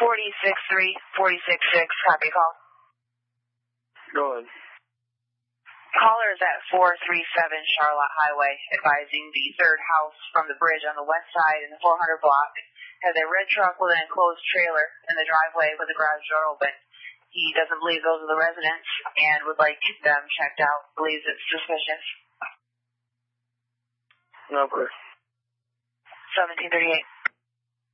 463, 466, copy call. Go ahead. Caller is at 437 Charlotte Highway, advising the third house from the bridge on the west side in the 400 block has a red truck with an enclosed trailer in the driveway with the garage door open. He doesn't believe those are the residents and would like them checked out. Believes it's suspicious. Okay. 1738.